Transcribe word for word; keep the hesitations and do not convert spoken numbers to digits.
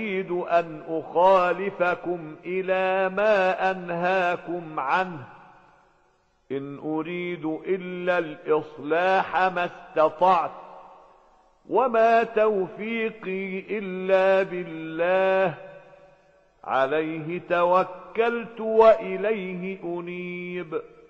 أريد أن أخالفكم إلى ما أنهاكم عنه إن أريد إلا الإصلاح ما استطعت وما توفيقي إلا بالله عليه توكلت وإليه أنيب